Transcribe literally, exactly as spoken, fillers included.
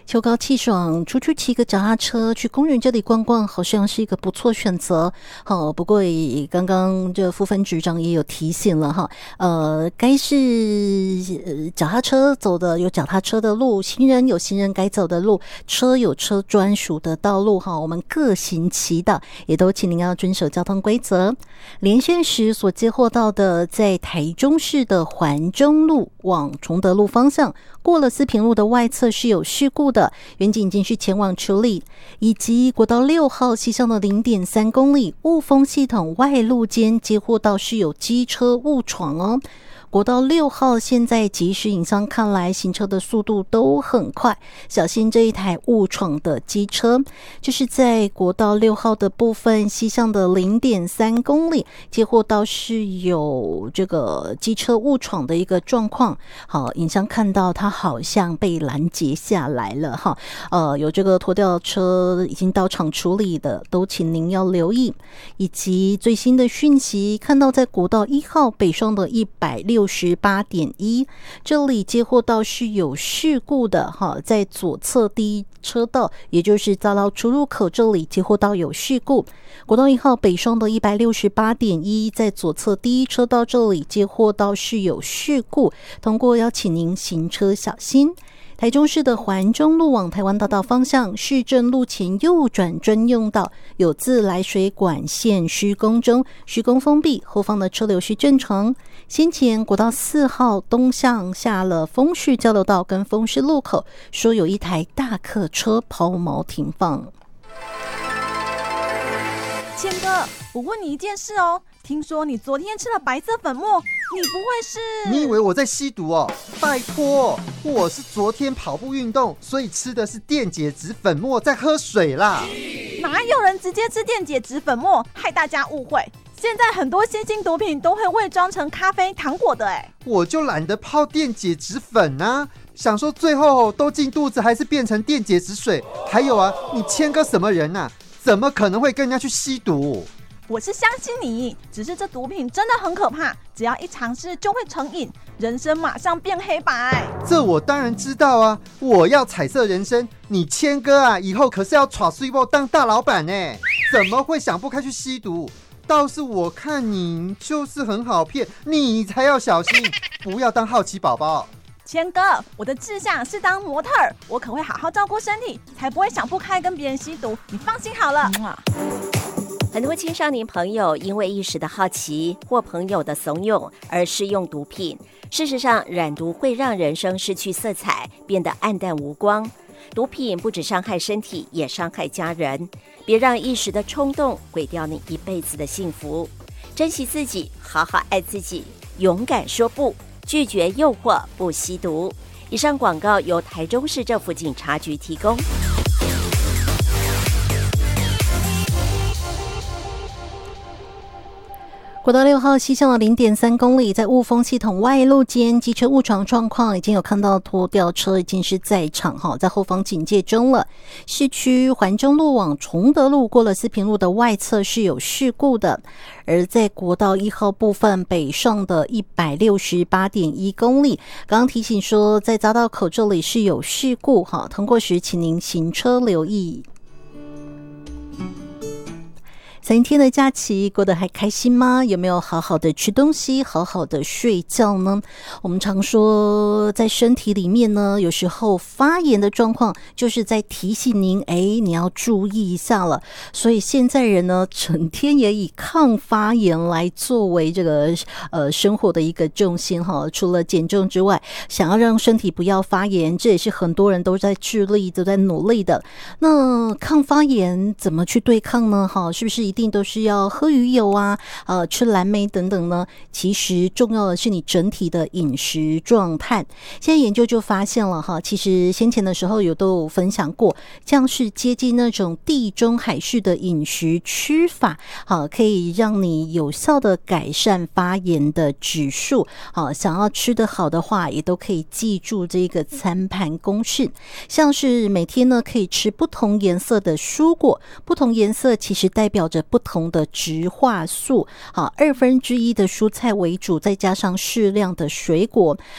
秋高气爽，出去骑个脚踏车，去公园这里逛逛，好像是一个不错选择。好，不过刚刚这副分局长也有提醒了哈，呃，该是呃脚踏车走的有脚踏车的路，行人有行人该走的路，车有车专属的道路哈，我们各行其道，也都请您要遵守交通规则。连线时所接获到的，在台中市的环中路往崇德路方向，过了四平路的外侧是有事故的，员警已经是前往处理，以及国道六号西向的 零点三公里雾峰系统外路间接获到是有机车误闯哦。国道六号现在即时影像看来，行车的速度都很快，小心这一台误闯的机车。就是在国道六号的部分西向的 零点三公里，接获到是有这个机车误闯的一个状况。好，影像看到它好像被拦截下来了哈。呃，有这个拖吊车已经到场处理的，都请您要留意。以及最新的讯息，看到在国道一号北上的一百六十八点一，这里接获到是有事故的哈，在左侧第一车道，也就是匝道出入口这里接获到有事故。国道一号北上的一百六十八点一，在左侧第一车道这里接获到是有事故，通过要请您行车小心。台中市的环中路往台湾大道方向，市政路前右转专用道有自来水管线施工中，施工封闭，后方的车流是正常。先前国道四号东向下了丰市交流道跟丰市路口，说有一台大客车抛锚停放。 谦哥，我问你一件事哦，听说你昨天吃了白色粉末，你不会是…… 你以为我在吸毒哦？拜托，我是昨天跑步运动，所以吃的是电解质粉末，在喝水啦。 哪有人直接吃电解质粉末，害大家误会？现在很多新兴毒品都会伪装成咖啡、糖果的哎。 我就懒得泡电解质粉啊，想说最后都进肚子，还是变成电解质水。还有啊，你谦哥什么人啊？怎么可能会跟人家去吸毒？ 我是相信你，只是这毒品真的很可怕，只要一尝试就会成瘾，人生马上变黑白。 这我当然知道啊，我要彩色人生。你谦哥啊，以后可是要耍水包当大老板呢，怎么会想不开去吸毒？倒是我看你就是很好骗，你才要小心，不要当好奇宝宝。 谦哥，我的志向是当模特儿，我可会好好照顾身体，才不会想不开跟别人吸毒，你放心好了。 很多青少年朋友因为一时的好奇或朋友的怂恿而试用毒品，事实上染毒会让人生失去色彩，变得暗淡无光。毒品不只伤害身体，也伤害家人，别让一时的冲动毁掉你一辈子的幸福。珍惜自己，好好爱自己，勇敢说不，拒绝诱惑，不吸毒。以上广告由台中市政府警察局提供。 国道六号西向的 零点三公里，在雾峰系统外路间机车误闯状况，已经有看到拖吊车已经是在场哈，在后方警戒中了。市区环中路往崇德路过了四平路的外侧是有事故的，而在国道一号部分北上的一百六十八点一公里，刚刚提醒说在匝道口这里是有事故哈，通过时请您行车留意。三天的假期过得还开心吗？有没有好好的吃东西，好好的睡觉呢？我们常说在身体里面呢，有时候发炎的状况就是在提醒您，哎，你要注意一下了。所以现在人呢，整天也以抗发炎来作为这个呃生活的一个重心哈。除了减重之外，想要让身体不要发炎，这也是很多人都在致力、都在努力的。那抗发炎怎么去对抗呢？哈，是不是一定都是要喝鱼油啊，呃，吃蓝莓等等呢？其实重要的是你整体的饮食状态。现在研究就发现了哈，其实先前的时候有都有分享过，这样是接近那种地中海式的饮食吃法，好，可以让你有效的改善发炎的指数。好，想要吃得好的话，也都可以记住这个餐盘公式，像是每天呢可以吃不同颜色的蔬果，不同颜色其实代表着不同的植化素，好，二分之一的蔬菜为主，再加上适量的水果。